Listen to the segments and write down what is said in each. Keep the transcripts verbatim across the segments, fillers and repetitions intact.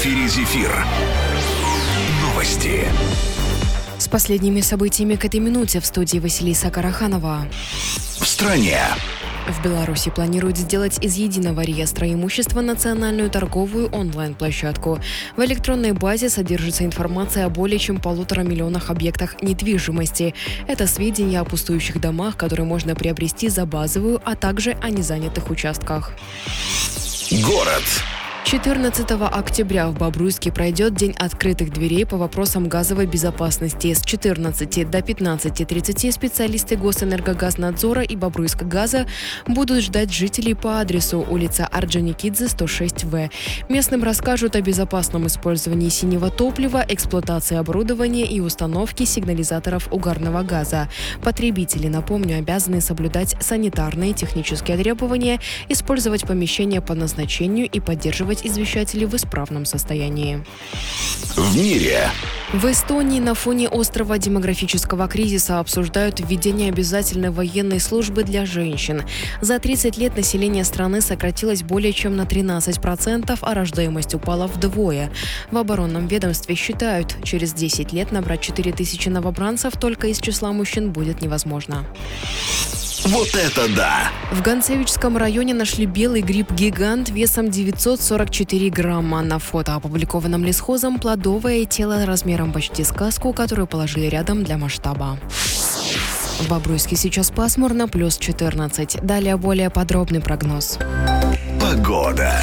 эфире «Зефир». Новости. С последними событиями к этой минуте в студии Василиса Караханова. В стране. В Беларуси планируют сделать из единого реестра имущества национальную торговую онлайн-площадку. В электронной базе содержится информация о более чем полутора миллионах объектах недвижимости. Это сведения о пустующих домах, которые можно приобрести за базовую, а также о незанятых участках. Город. четырнадцатого октября в Бобруйске пройдет День открытых дверей по вопросам газовой безопасности. С четырнадцати до пятнадцати тридцати специалисты Госэнергогазнадзора и Бобруйскгаза будут ждать жителей по адресу улица Орджоникидзе, сто шесть вэ. Местным расскажут о безопасном использовании синего топлива, эксплуатации оборудования и установке сигнализаторов угарного газа. Потребители, напомню, обязаны соблюдать санитарные и технические требования, использовать помещения по назначению и поддерживать извещатели в исправном состоянии. В мире. В Эстонии на фоне острого демографического кризиса обсуждают введение обязательной военной службы для женщин. За тридцать лет население страны сократилось более чем на тринадцать процентов, а рождаемость упала вдвое. В оборонном ведомстве считают, через десять лет набрать четыре тысячи новобранцев только из числа мужчин будет невозможно. Вот это да! В Ганцевичском районе нашли белый гриб-гигант весом девятьсот сорок четыре грамма. На фото, опубликованном лесхозом, плодовое тело размером почти с каску, которую положили рядом для масштаба. В Бобруйске сейчас пасмурно, плюс четырнадцать. Далее более подробный прогноз. Погода.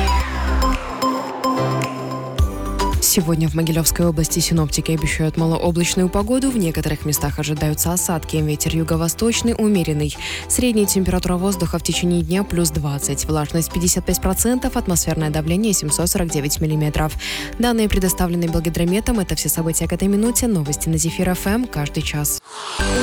Сегодня в Могилевской области синоптики обещают малооблачную погоду. В некоторых местах ожидаются осадки. Ветер юго-восточный умеренный. Средняя температура воздуха в течение дня плюс двадцать. Влажность пятьдесят пять процентов. Атмосферное давление семьсот сорок девять миллиметров. Данные предоставлены Белгидрометом. Это все события к этой минуте. Новости на Зефир эф эм каждый час.